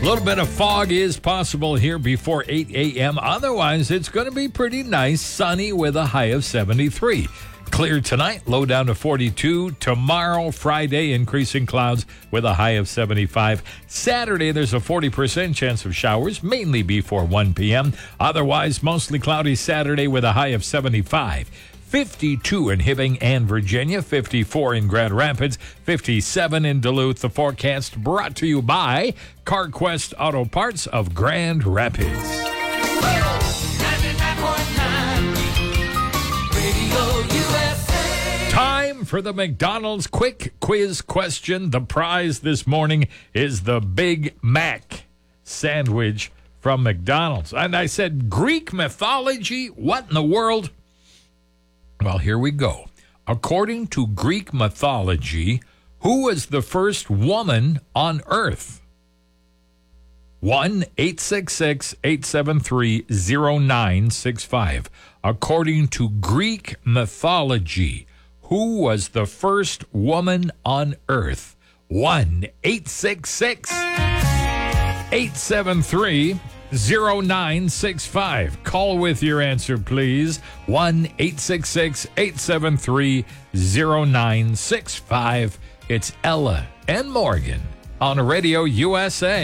A little bit of fog is possible here before 8 a.m. Otherwise, it's going to be pretty nice, sunny with a high of 73. Clear tonight, low down to 42. Tomorrow, Friday, increasing clouds with a high of 75. Saturday, there's a 40% chance of showers, mainly before 1 p.m. Otherwise, mostly cloudy Saturday with a high of 75. 52 in Hibbing and Virginia, 54 in Grand Rapids, 57 in Duluth. The forecast brought to you by CarQuest Auto Parts of Grand Rapids. 99.9 Radio USA. Time for the McDonald's quick quiz question. The prize this morning is the Big Mac sandwich from McDonald's. And I said, Greek mythology? What in the world? Well, here we go. According to Greek mythology, who was the first woman on Earth? 1-866-873-0965. According to Greek mythology, who was the first woman on Earth? 1-866-873-0965. Call with your answer, please. 1-866-873-0965. It's Ella and Morgan on Radio USA.